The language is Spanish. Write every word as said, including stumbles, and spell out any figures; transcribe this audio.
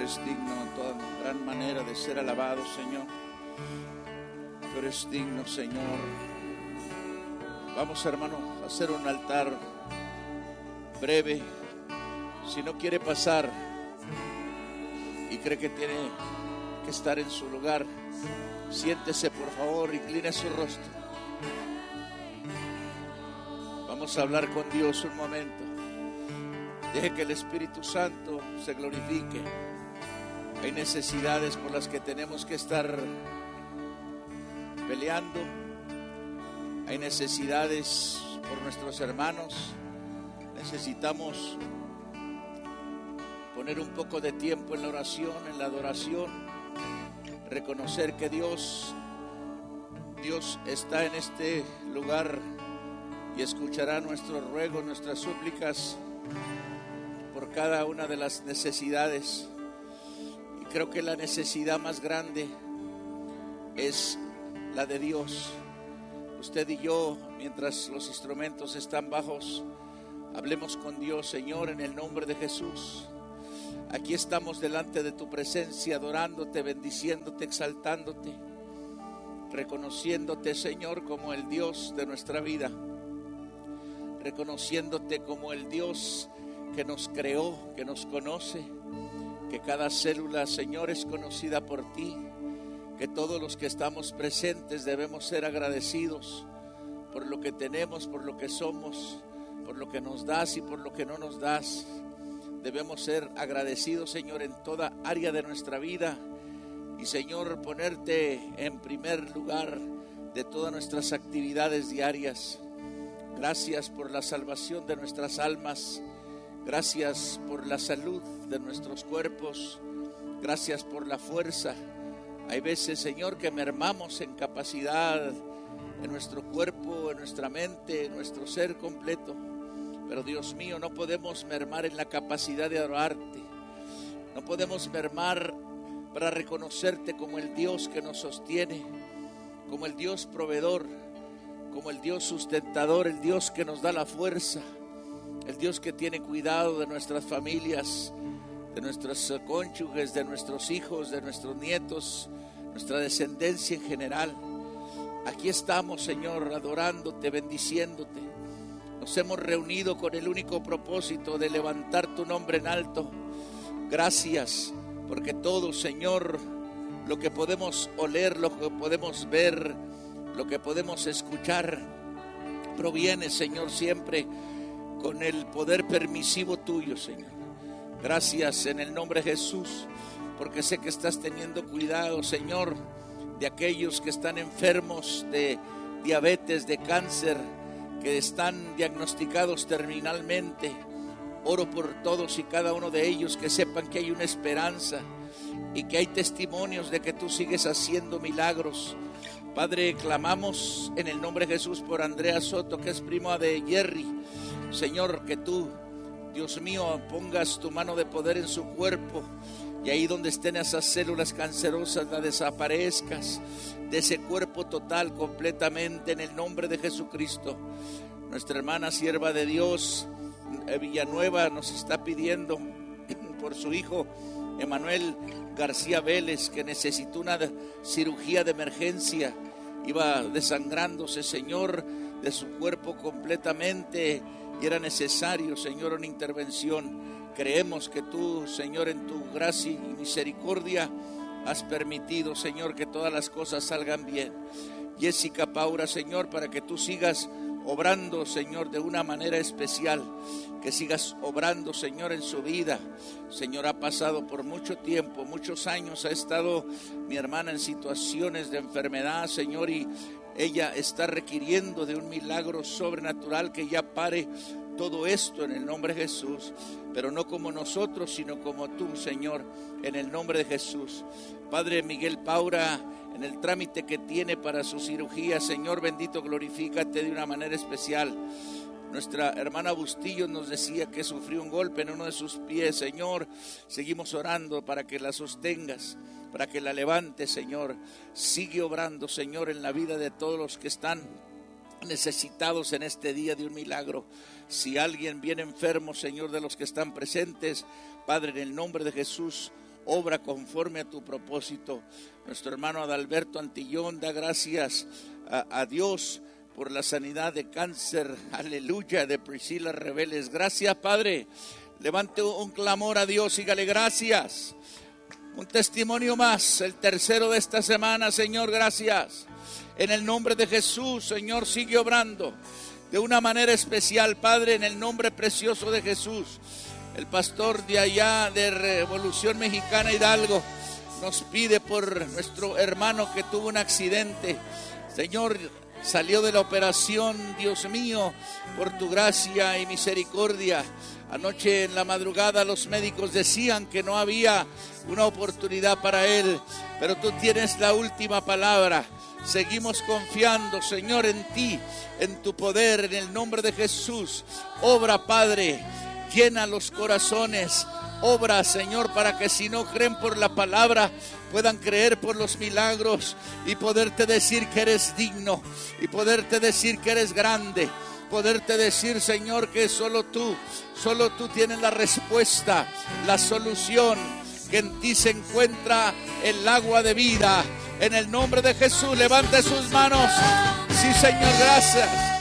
eres digno en toda gran manera de ser alabado, Señor. Tú eres digno, Señor. Vamos, hermano, a hacer un altar breve. Si no quiere pasar y cree que tiene que estar en su lugar, siéntese, por favor, incline su rostro. Vamos a hablar con Dios un momento. Deje que el Espíritu Santo se glorifique. Hay necesidades por las que tenemos que estar peleando. Hay necesidades por nuestros hermanos. Necesitamos poner un poco de tiempo en la oración, en la adoración. Reconocer que Dios, Dios está en este lugar y escuchará nuestros ruegos, nuestras súplicas por cada una de las necesidades. Y creo que la necesidad más grande es la de Dios. Usted y yo, mientras los instrumentos están bajos, hablemos con Dios. Señor, en el nombre de Jesús, aquí estamos delante de tu presencia, adorándote, bendiciéndote, exaltándote, reconociéndote, Señor, como el Dios de nuestra vida, reconociéndote como el Dios que nos creó, que nos conoce, que cada célula, Señor, es conocida por ti, que todos los que estamos presentes debemos ser agradecidos por lo que tenemos, por lo que somos, por lo que nos das y por lo que no nos das. Debemos ser agradecidos, Señor, en toda área de nuestra vida y, Señor, ponerte en primer lugar de todas nuestras actividades diarias. Gracias por la salvación de nuestras almas. Gracias por la salud de nuestros cuerpos. Gracias por la fuerza. Hay veces, Señor, que mermamos en capacidad en nuestro cuerpo, en nuestra mente, en nuestro ser completo. Pero Dios mío, no podemos mermar en la capacidad de adorarte. No podemos mermar para reconocerte como el Dios que nos sostiene, como el Dios proveedor, como el Dios sustentador, el Dios que nos da la fuerza, el Dios que tiene cuidado de nuestras familias, de nuestros cónyuges, de nuestros hijos, de nuestros nietos, nuestra descendencia en general. Aquí estamos, Señor, adorándote, bendiciéndote. Nos hemos reunido con el único propósito de levantar tu nombre en alto. Gracias, porque todo, Señor, lo que podemos oler, lo que podemos ver, lo que podemos escuchar, proviene, Señor, siempre con el poder permisivo tuyo, Señor. Gracias en el nombre de Jesús, porque sé que estás teniendo cuidado, Señor, de aquellos que están enfermos de diabetes, de cáncer, que están diagnosticados terminalmente. Oro por todos y cada uno de ellos, que sepan que hay una esperanza y que hay testimonios de que tú sigues haciendo milagros. Padre, clamamos en el nombre de Jesús por Andrea Soto, que es prima de Jerry. Señor, que tú, Dios mío, pongas tu mano de poder en su cuerpo, y ahí donde estén esas células cancerosas, las desaparezcas de ese cuerpo total, completamente, en el nombre de Jesucristo. Nuestra hermana sierva de Dios, Villanueva, nos está pidiendo por su hijo Emanuel García Vélez, que necesitó una cirugía de emergencia. Iba desangrándose, Señor, de su cuerpo completamente, y era necesario, Señor, una intervención. Creemos que tú, Señor, en tu gracia y misericordia has permitido, Señor, que todas las cosas salgan bien. Jessica Paura, Señor, para que tú sigas obrando, Señor, de una manera especial, que sigas obrando, Señor, en su vida. Señor, ha pasado por mucho tiempo, muchos años, ha estado mi hermana en situaciones de enfermedad, Señor, y ella está requiriendo de un milagro sobrenatural que ya pare todo esto en el nombre de Jesús, pero no como nosotros, sino como tú, Señor, en el nombre de Jesús. Padre, Miguel Paura, en el trámite que tiene para su cirugía, Señor bendito, glorifícate de una manera especial. Nuestra hermana Bustillo nos decía que sufrió un golpe en uno de sus pies. Señor, seguimos orando para que la sostengas, para que la levantes, Señor. Sigue obrando, Señor, en la vida de todos los que están necesitados en este día de un milagro. Si alguien viene enfermo, Señor, de los que están presentes, Padre, en el nombre de Jesús, obra conforme a tu propósito. Nuestro hermano Adalberto Antillón da gracias a, a Dios por la sanidad de cáncer, aleluya, de Priscila Reveles. Gracias, Padre. Levante un clamor a Dios, dígale gracias. Un testimonio más, el tercero de esta semana. Señor, gracias. En el nombre de Jesús, Señor, sigue obrando de una manera especial, Padre, en el nombre precioso de Jesús. El pastor de allá de Revolución Mexicana, Hidalgo, nos pide por nuestro hermano que tuvo un accidente. Señor, salió de la operación, Dios mío, por tu gracia y misericordia. Anoche en la madrugada los médicos decían que no había una oportunidad para él, pero tú tienes la última palabra. Seguimos confiando, Señor, en ti, en tu poder, en el nombre de Jesús. Obra, Padre, llena los corazones. Obra, Señor, para que si no creen por la palabra, puedan creer por los milagros y poderte decir que eres digno y poderte decir que eres grande. Poderte decir, Señor, que solo tú, solo tú tienes la respuesta, la solución, que en ti se encuentra el agua de vida. En el nombre de Jesús, levante sus manos. Sí, Señor, gracias.